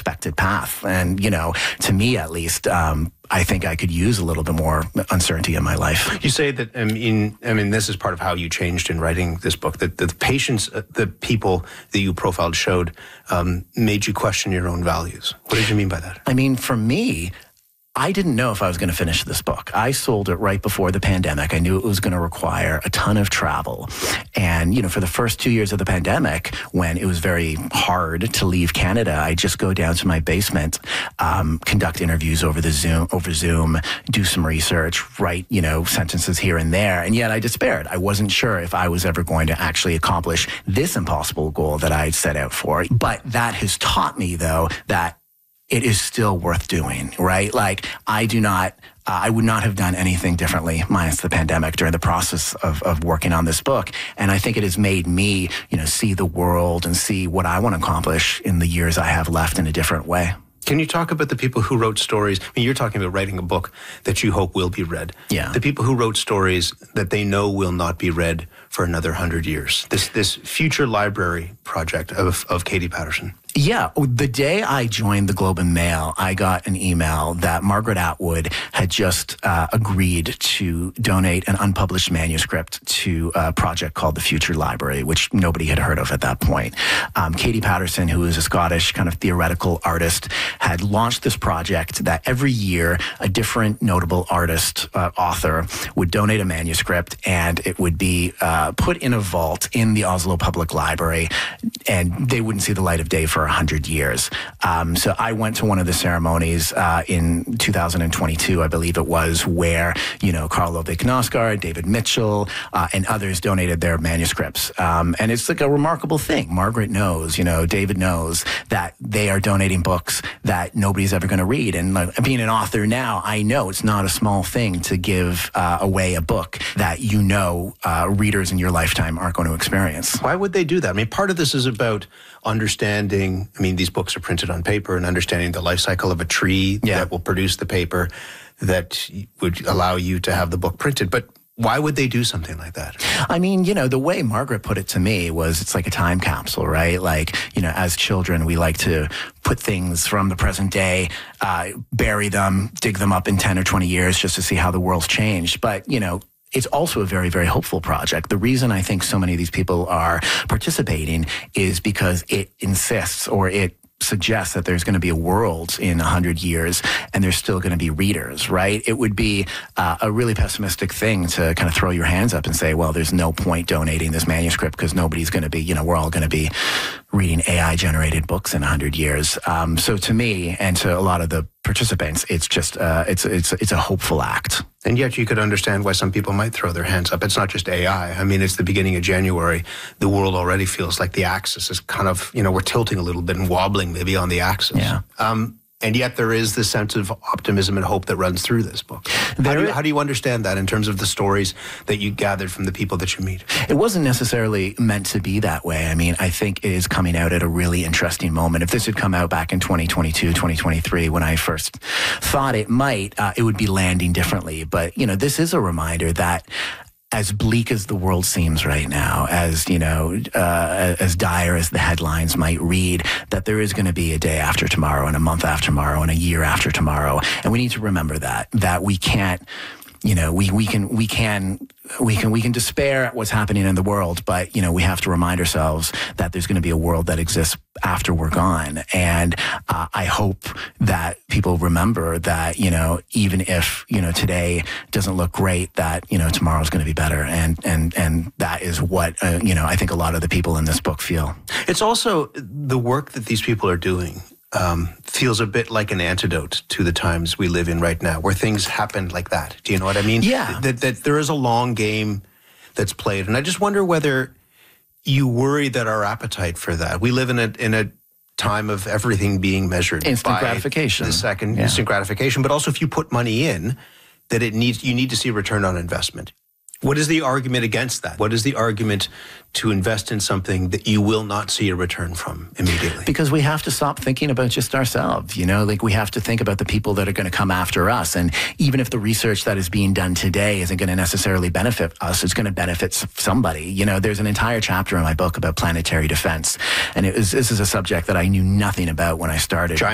expected path. And, to me at least, I think I could use a little bit more uncertainty in my life. You say that, this is part of how you changed in writing this book, that the patients, the people that you profiled showed made you question your own values. What did you mean by that? For me, I didn't know if I was going to finish this book. I sold it right before the pandemic. I knew it was going to require a ton of travel. And, for the first 2 years of the pandemic, when it was very hard to leave Canada, I just go down to my basement, conduct interviews over Zoom, do some research, write, sentences here and there. And yet I despaired. I wasn't sure if I was ever going to actually accomplish this impossible goal that I had set out for. But that has taught me, though, that it is still worth doing, right? Like, I would not have done anything differently minus the pandemic during the process of working on this book. And I think it has made me, see the world and see what I want to accomplish in the years I have left in a different way. Can you talk about the people who wrote stories? You're talking about writing a book that you hope will be read. Yeah. The people who wrote stories that they know will not be read for another 100 years. This future library project of Katie Patterson. Yeah. The day I joined the Globe and Mail, I got an email that Margaret Atwood had just agreed to donate an unpublished manuscript to a project called the Future Library, which nobody had heard of at that point. Katie Patterson, who is a Scottish kind of theoretical artist, had launched this project that every year a different notable artist, author, would donate a manuscript, and it would be put in a vault in the Oslo Public Library, and they wouldn't see the light of day for 100 years. So I went to one of the ceremonies in 2022, I believe it was, where, Karl Ove Knausgaard, David Mitchell, and others donated their manuscripts. And it's like a remarkable thing. Margaret knows, David knows that they are donating books that nobody's ever going to read. And being an author now, I know it's not a small thing to give away a book that readers in your lifetime aren't going to experience. Why would they do that? Part of this is about understanding, these books are printed on paper, and understanding the life cycle of a tree that will produce the paper that would allow you to have the book printed. But why would they do something like that? The way Margaret put it to me was it's like a time capsule, right? Like, as children, we like to put things from the present day, bury them, dig them up in 10 or 20 years just to see how the world's changed. But, it's also a very, very hopeful project. The reason I think so many of these people are participating is because it insists, or it suggests, that there's going to be a world in 100 years and there's still going to be readers, right? It would be a really pessimistic thing to kind of throw your hands up and say, well, there's no point donating this manuscript because nobody's going to be, we're all going to be reading AI-generated books in 100 years. So to me and to a lot of the participants, it's just it's a hopeful act. And yet you could understand why some people might throw their hands up. It's not just AI. It's the beginning of January. The world already feels like the axis is kind of, we're tilting a little bit and wobbling maybe on the axis. Yeah. And yet there is this sense of optimism and hope that runs through this book. How do you understand that in terms of the stories that you gathered from the people that you meet? It wasn't necessarily meant to be that way. I think it is coming out at a really interesting moment. If this had come out back in 2022, 2023, when I first thought it might, it would be landing differently. But, this is a reminder that as bleak as the world seems right now, as dire as the headlines might read, that there is going to be a day after tomorrow, and a month after tomorrow, and a year after tomorrow. And we need to remember that we can't, we can despair at what's happening in the world, but, we have to remind ourselves that there's going to be a world that exists after we're gone. And I hope that people remember that, even if, today doesn't look great, that, tomorrow's going to be better. And that is what, I think a lot of the people in this book feel. It's also the work that these people are doing. Feels a bit like an antidote to the times we live in right now, where things happen like that. Do you know what I mean? Yeah. That there is a long game that's played. And I just wonder whether you worry that our appetite for that, we live in a time of everything being measured. Instant by gratification. The second, instant gratification. But also if you put money in, that you need to see return on investment. What is the argument against that? What is the argument to invest in something that you will not see a return from immediately? Because we have to stop thinking about just ourselves, we have to think about the people that are going to come after us. And even if the research that is being done today isn't going to necessarily benefit us, it's going to benefit somebody. There's an entire chapter in my book about planetary defense. And this is a subject that I knew nothing about when I started.